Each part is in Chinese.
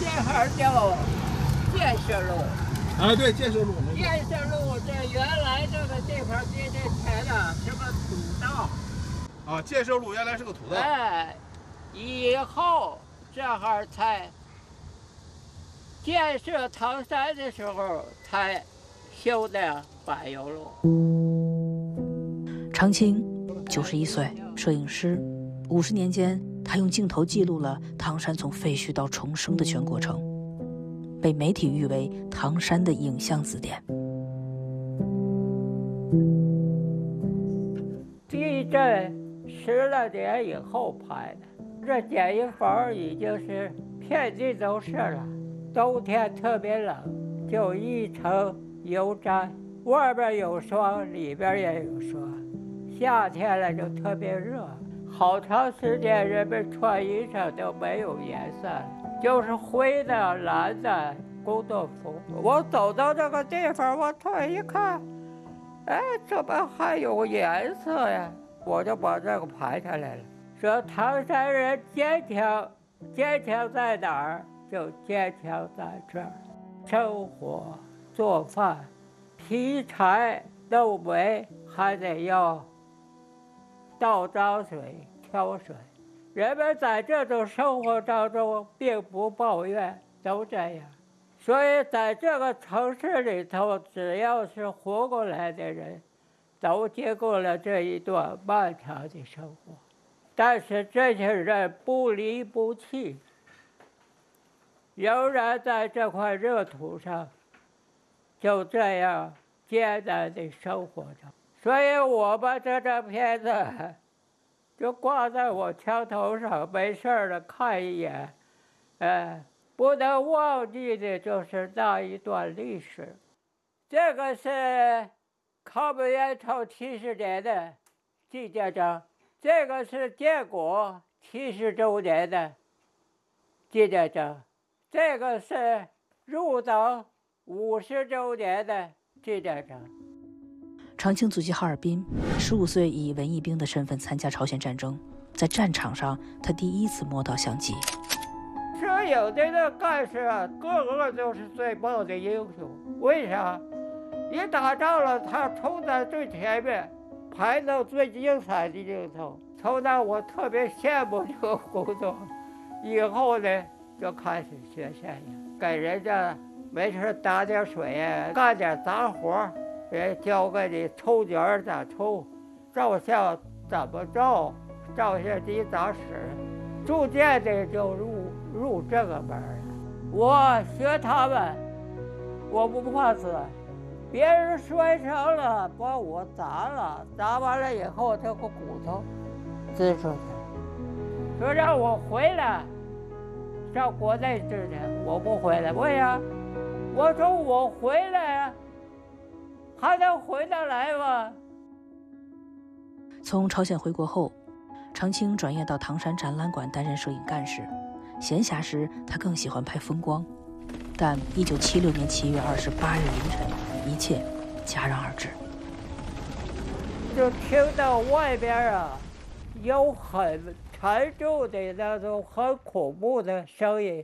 这号叫建设路。 啊，对，建设路。 建设路这原来这个地方比这前呢是个土道。 啊，建设路原来是个土道。 哎，以后这号才建设唐山的时候才修的柏油路。 常青91岁，摄影师。50年间，他用镜头记录了唐山从废墟到重生的全过程，被媒体誉为唐山的影像字典。 地震10来年以后拍的，这简易房已经是遍地都是了。冬天特别冷，就一层油毡，外边有霜，里边也有霜。夏天了就特别热，好长时间人们穿衣裳都没有颜色了，就是灰的、蓝的工作服。我走到这个地方，我突然一看，哎，怎么还有颜色呀？我就把这个拍下来了。说唐山人坚强，坚强在哪儿？就坚强在这儿。生火、做饭、劈柴、弄煤，还得要倒脏水、挑水。人们在这种生活当中并不抱怨，都这样。所以在这个城市里头，只要是活过来的人，都经过了这一段漫长的生活。但是这些人不离不弃，仍然在这块热土上就这样艰难地生活着。所以我把这张片子就挂在我墙头上，没事了看一眼。不能忘记的就是那一段历史。这个是抗美援朝70年的纪念章，这个是建国70周年的纪念章，这个是入党50周年的纪念章。 常青祖籍哈尔滨，15岁以文艺兵的身份参加朝鲜战争，在战场上，他第一次摸到相机。 摄影的那干事啊，个个都是最棒的英雄。为啥？一打仗了，他冲在最前面，拍到最精彩的镜头。从那我特别羡慕这个工作。以后呢，就开始学摄影，给人家没事打点水呀，干点杂活，人教给你抽卷咋抽，照相怎么照，照相机咋使，逐渐的就入这个门了。我学他们，我不怕死，别人摔伤了把我砸了，砸完了以后这个骨头滋出去，说让我回来上国内治去，我不回来。为啥？我说我回来还能回得来吗？ 从朝鲜回国后，常青转业到唐山展览馆担任摄影干事。闲暇时，他更喜欢拍风光。但1976年7月28日凌晨，一切戛然而止。 就听到外边啊，有很沉重的那种很恐怖的声音，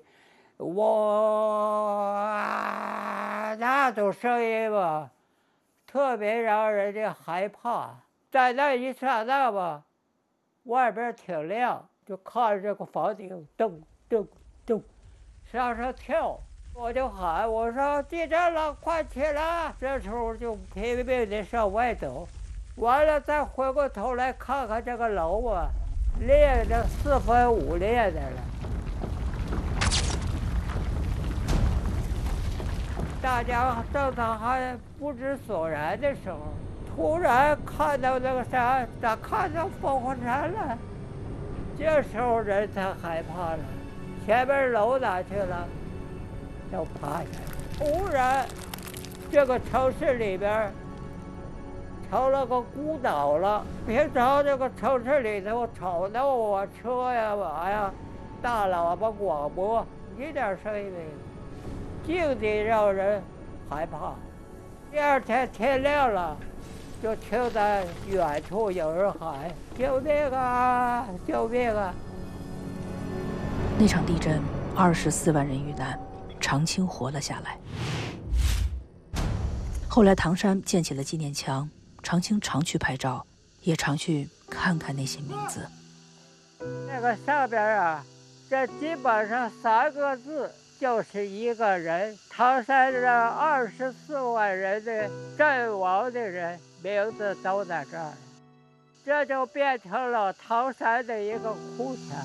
那种声音吧，特别让人家害怕。在那一刹那吧，外边挺亮，就看着这个房顶咚咚咚上跳，我就喊，我说地震了，快起来！这时候就拼命的上外走，完了再回过头来看看这个楼啊，裂着4分5裂的了。大家正常还不知所然的时候，突然看到那个啥，咋看到烽火山了？这时候人才害怕了，前面楼哪去了？都趴下了。突然，这个城市里边成了个孤岛了。平常这个城市里头吵闹啊，车呀、马呀，大喇叭广播，一点声音没有，静得让人害怕。第二天天亮了，就听在远处有人喊：“救命啊！救命啊！” 那场地震 24万人遇难，长青活了下来。后来唐山建起了纪念墙，长青常去拍照，也常去看看那些名字。 那个上边啊，这基本上3个字就是一个人。唐山这24万人的阵亡的人名字都在这儿，这就变成了唐山的一个哭墙。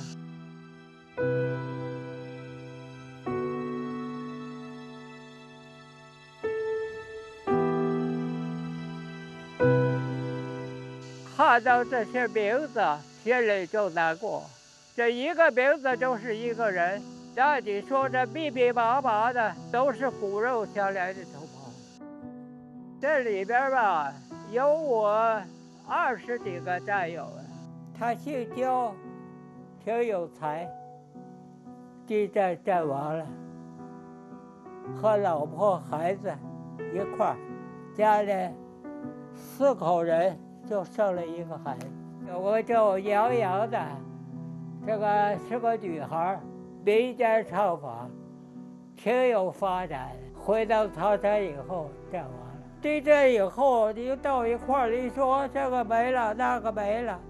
看到这些名字，心里就难过。这一个名字就是一个人，那你说这密密麻麻的都是骨肉相连的同胞。这里边吧，有我20几个战友啊。他姓焦，挺有才，地震阵亡了，和老婆孩子一块儿，家里4口人。就生了一个孩子，有个叫杨洋的，这个是个女孩，民间唱法，挺有发展。回到唐山以后，阵亡了。地震以后，你到一块儿，你说这个没了，那个没了，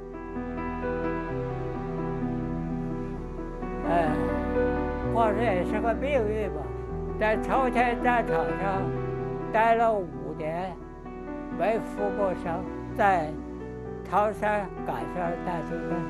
哎，或者也是个命运吧。在朝鲜战场上待了5年，没负过伤。在唐山赶上大地震。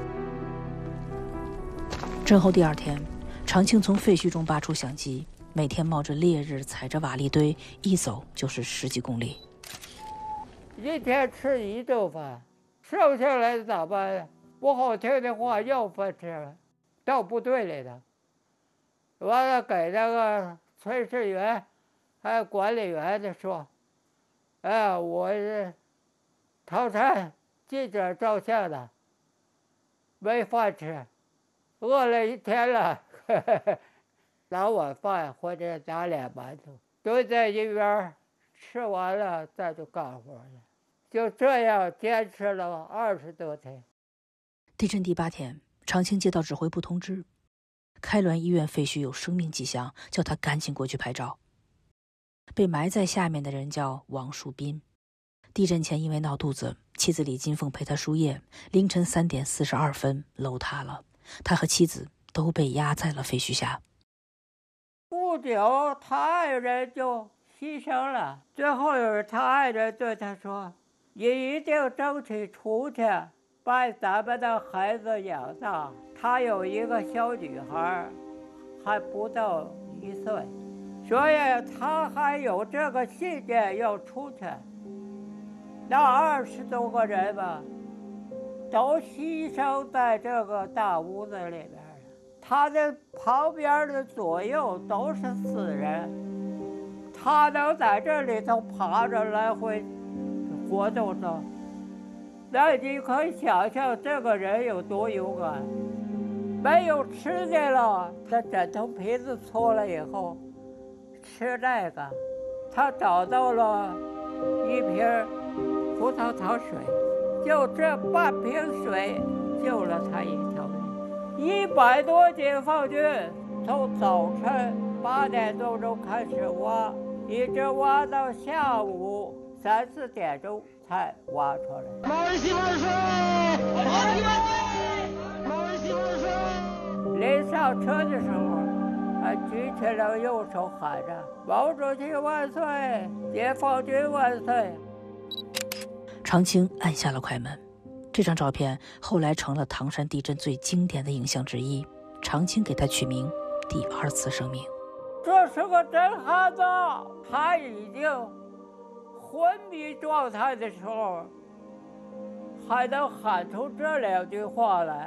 震后第2天，长青从废墟中拔出相机，每天冒着烈日，踩着瓦砾堆，一走就是10几公里。 一天吃1顿饭，剩下来的咋办？不好听的话，要饭吃了，到部队里的，完了给那个炊事员还有管理员的说：“哎，我是唐山记者照相的，没饭吃，饿了1天了，拿碗饭或者拿2馒头，蹲在一边吃完了再就干活了。”就这样坚持了20多天。 地震第8天，长青接到指挥部通知，开滦医院废墟有生命迹象，叫他赶紧过去拍照。被埋在下面的人叫王树斌。地震前因为闹肚子，妻子李金凤陪他输液，凌晨3点42分楼塌了，他和妻子都被压在了废墟下。 不久他爱人就牺牲了，最后有他爱人对他说：“你一定争取出去，把咱们的孩子养大。”他有一个小女孩，还不到1岁，所以他还有这个信念要出去。那20多个人吧，都牺牲在这个大屋子里边了。他的旁边的左右都是死人，他能在这里头爬着来回活动着，那你可以想象这个人有多勇敢。没有吃的了，他枕头皮子搓了以后吃那个，他找到了一瓶葡萄糖水，就这半瓶水救了他一条命。100多解放军从早晨8点多钟开始挖，一直挖到下午3、4点钟才挖出来。 马文西万岁！马文西万岁！马文西万岁！ 临上车的时候，还举起了右手喊着“毛主席万岁，解放军万岁”。 长青按下了快门。这张照片后来成了唐山地震最经典的影像之一，长青给他取名“第2次生命”。 这是个真汉子，他已经昏迷状态的时候，还能喊出这2句话来，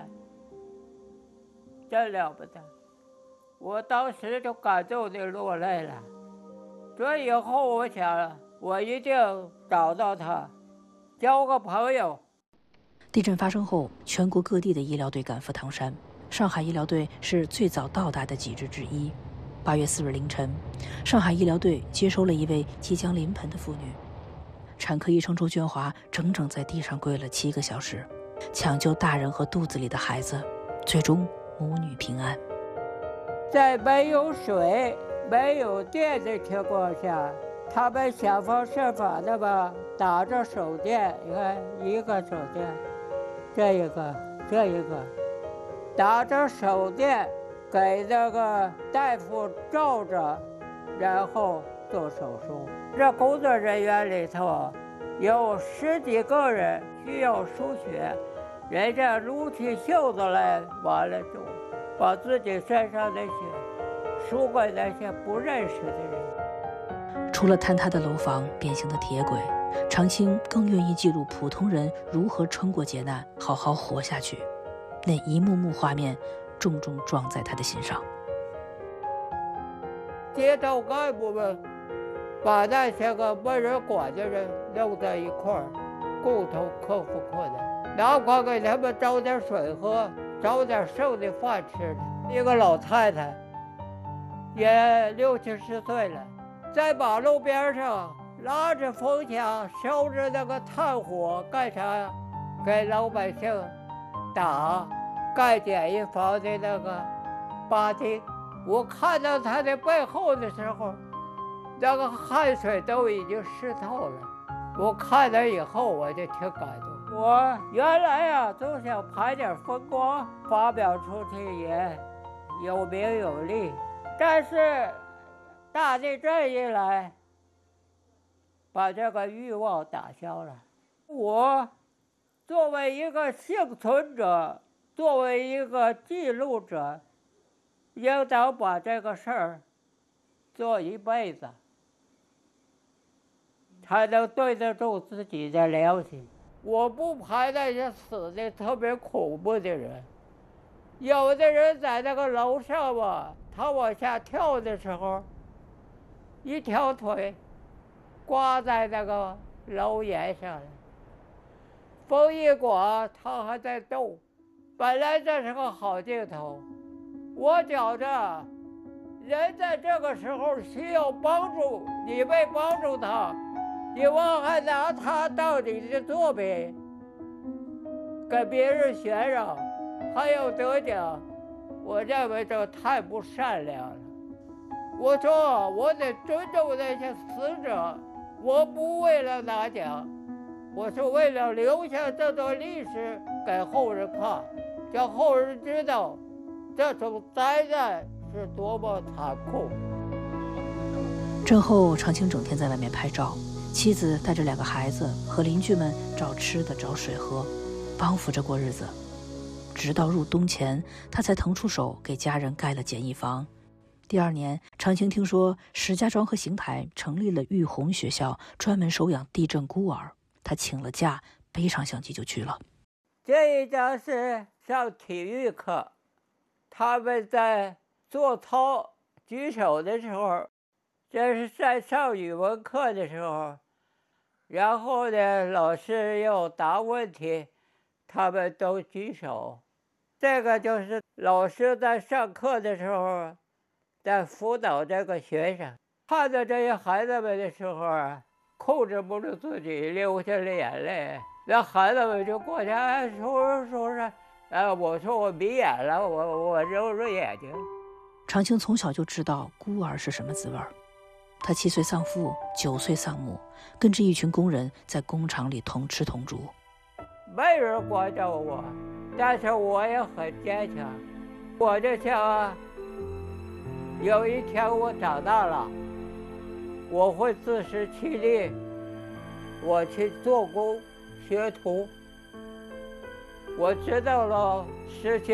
真了不得。我当时就感动的落泪了。所以以后我想，我一定找到他，交个朋友。 地震发生后，全国各地的医疗队赶赴唐山，上海医疗队是最早到达的几支之一。8月4日凌晨，上海医疗队接收了一位即将临盆的妇女。产科医生周娟华整整在地上跪了7个小时，抢救大人和肚子里的孩子，最终母女平安。 在没有水、没有电的情况下，他们想方设法的吧，打着手电，你看一个手电，这一个，打着手电给那个大夫照着，然后做手术。这工作人员里头有10几个人需要输血，人家撸起袖子来，完了就把自己身上那些输给那些不认识的人。 除了坍塌的楼房、变形的铁轨，长青更愿意记录普通人如何撑过劫难，好好活下去。那一幕幕画面重重撞在他的心上。 街道干部们把那些个没人管的人弄在一块儿，共同克服困难，哪怕给他们找点水喝，找点剩的饭吃的。一个老太太，也60、70岁了，在马路边上拉着风枪，烧着那个炭火，干啥？给老百姓打盖简易房的那个巴丁。我看到他的背后的时候，那个汗水都已经湿透了。我看了以后，我就挺感动。我原来呀，总想拍点风光，发表出去也有名有利，但是大地震一来，把这个欲望打消了。我作为一个幸存者，作为一个记录者，应当把这个事儿做一辈子，才能对得住自己的良心。我不拍那些死的特别恐怖的人，有的人在那个楼上吧，他往下跳的时候，一条腿挂在那个楼檐上了，风一刮，他还在动。本来这是个好镜头，我觉着人在这个时候需要帮助，你没帮助他，你往还拿他当你的作品跟别人炫耀，还有得奖，我认为这太不善良了。我说我得尊重那些死者，我不为了拿奖，我是为了留下这段历史给后人看，让后人知道这种灾难是多么残酷。 震后，长青整天在外面拍照，妻子带着2个孩子和邻居们找吃的、找水喝，帮扶着过日子。直到入冬前，他才腾出手给家人盖了简易房。第2年，长青听说石家庄和邢台成立了育红学校，专门收养地震孤儿，他请了假，背上相机就去了。 这一张是上体育课，他们在做操举手的时候，这是在上语文课的时候，然后呢，老师要答问题，他们都举手。这个就是老师在上课的时候在辅导这个学生，看到这些孩子们的时候啊，控制不住自己流下了眼泪。那孩子们就过去，哎，叔，我说我迷眼了，我揉眼睛。 长青从小就知道孤儿是什么滋味。他7岁丧父，9岁丧母，跟着一群工人在工厂里同吃同住。 没人关照我，但是我也很坚强。我就想，有一天我长大了，我会自食其力，我去做工学徒。我知道了事情